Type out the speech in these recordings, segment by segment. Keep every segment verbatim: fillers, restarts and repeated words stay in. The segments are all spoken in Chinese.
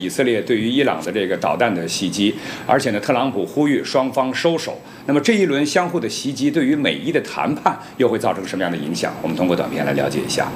以色列对于伊朗的这个导弹的袭击，而且呢，特朗普呼吁双方收手。那么这一轮相互的袭击对于美伊的谈判又会造成什么样的影响？我们通过短片来了解一下。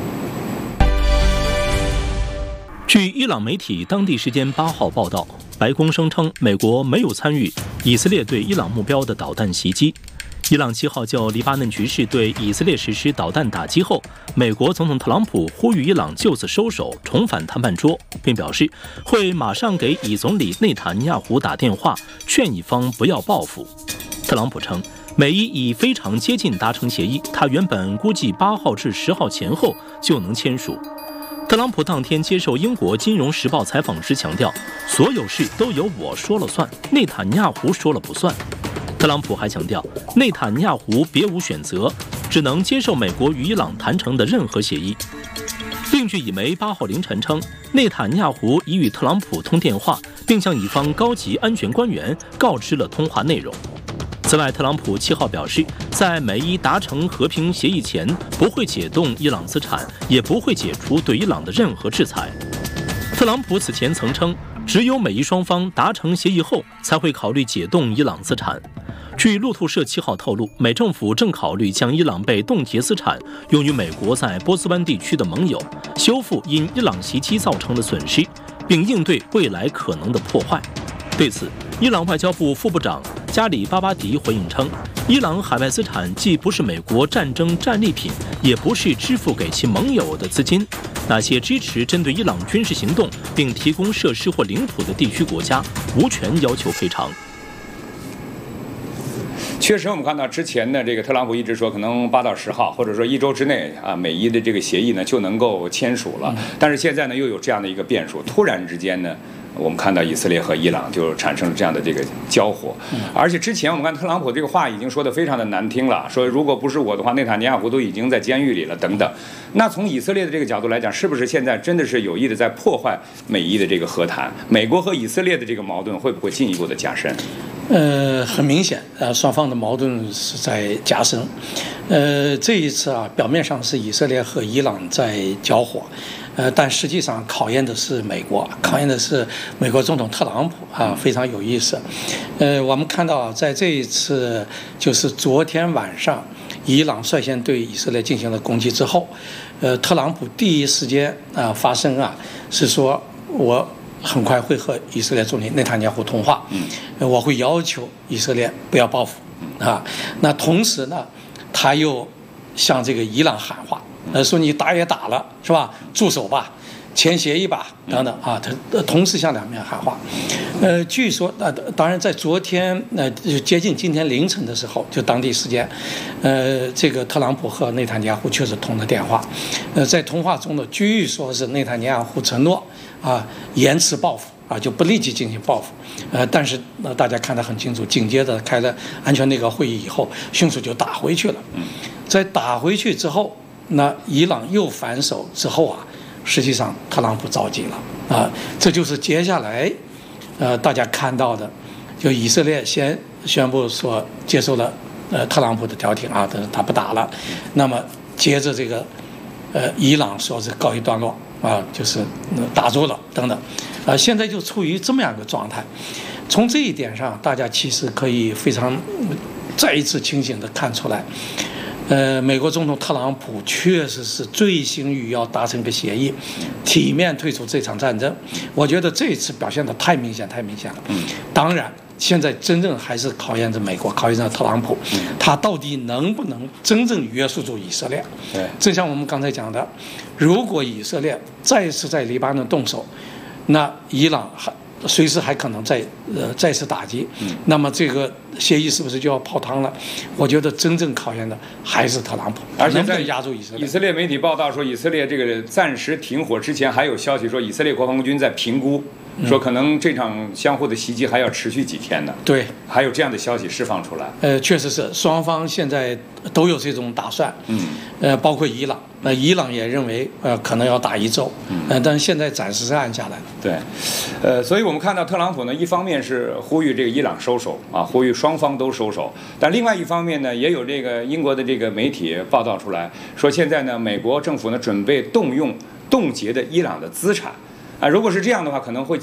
据伊朗媒体当地时间八号报道，白宫声称美国没有参与以色列对伊朗目标的导弹袭击。伊朗七号就黎巴嫩局势对以色列实施导弹打击后，美国总统特朗普呼吁伊朗就此收手，重返谈判桌，并表示会马上给以总理内塔尼亚胡打电话，劝以方不要报复。特朗普称，美伊已非常接近达成协议，他原本估计八号至十号前后就能签署。特朗普当天接受英国《金融时报》采访时强调，所有事都由我说了算，内塔尼亚胡说了不算。特朗普还强调，内塔尼亚胡别无选择，只能接受美国与伊朗谈成的任何协议。另据以媒八号凌晨称，内塔尼亚胡已与特朗普通电话，并向以方高级安全官员告知了通话内容。此外，特朗普七号表示，在美伊达成和平协议前，不会解冻伊朗资产，也不会解除对伊朗的任何制裁。特朗普此前曾称，只有美伊双方达成协议后，才会考虑解冻伊朗资产。据路透社七号透露，美政府正考虑将伊朗被冻结资产用于美国在波斯湾地区的盟友，修复因伊朗袭击造成的损失，并应对未来可能的破坏。对此，伊朗外交部副部长加里巴巴迪回应称，伊朗海外资产既不是美国战争战利品，也不是支付给其盟友的资金。那些支持针对伊朗军事行动并提供设施或领土的地区国家，无权要求赔偿。 确实，我们看到之前呢，这个特朗普一直说，可能八到十号，或者说一周之内啊，美伊的这个协议呢就能够签署了。但是现在呢，又有这样的一个变数，突然之间呢，我们看到以色列和伊朗就产生了这样的这个交火。而且之前我们看特朗普这个话已经说得非常的难听了，说如果不是我的话，内塔尼亚胡都已经在监狱里了等等。那从以色列的这个角度来讲，是不是现在真的是有意的在破坏美伊的这个和谈？美国和以色列的这个矛盾会不会进一步的加深？ 呃，很明显，呃，双方的矛盾是在加深。呃，这一次啊，表面上是以色列和伊朗在交火，呃，但实际上考验的是美国，考验的是美国总统特朗普啊，非常有意思。呃，我们看到在这一次，就是昨天晚上，伊朗率先对以色列进行了攻击之后，呃，特朗普第一时间啊发声啊，是说我很快会和以色列总理内塔尼亚胡通话，我会要求以色列不要报复啊。那同时呢，他又向这个伊朗喊话，呃，说你打也打了是吧？住手吧，签协议吧，等等啊。他同时向两面喊话。呃，据说呃，当然在昨天呃接近今天凌晨的时候，就当地时间，呃，这个特朗普和内塔尼亚胡确实通了电话。呃，在通话中呢，据说是内塔尼亚胡承诺啊，延迟报复啊，就不立即进行报复。呃，但是呃，大家看得很清楚，紧接着开了安全内阁会议以后，迅速就打回去了。在打回去之后，那伊朗又反手之后啊，实际上特朗普着急了啊，这就是接下来呃大家看到的，就以色列先宣布说接受了呃特朗普的调停啊，但是他不打了，那么接着这个呃伊朗说是告一段落。啊，就是打住了等等，啊，现在就处于这么样一个状态。从这一点上，大家其实可以非常再一次清醒地看出来，呃，美国总统特朗普确实是醉心于要达成一个协议，体面退出这场战争。我觉得这一次表现得太明显，太明显了。当然，现在真正还是考验着美国，考验着特朗普，他到底能不能真正约束住以色列？对，正像我们刚才讲的，如果以色列再次在黎巴嫩动手，那伊朗还随时还可能再呃再次打击，那么这个协议是不是就要泡汤了？我觉得真正考验的还是特朗普， 而且在压住以色列。 以色列媒体报道说，以色列这个暂时停火之前，还有消息说，以色列国防军在评估。说可能这场相互的袭击还要持续几天呢？ 对， 还有这样的消息释放出来。 呃，确实是双方现在都有这种打算。嗯，呃，包括伊朗，呃，伊朗也认为呃可能要打一周。嗯，呃，但是现在暂时是按下来了。 对，呃，所以我们看到特朗普呢，一方面是呼吁这个伊朗收手啊，呼吁双方都收手，但另外一方面呢，也有这个英国的这个媒体报道出来说，现在呢，美国政府呢准备动用冻结的伊朗的资产啊，如果是这样的话，可能会。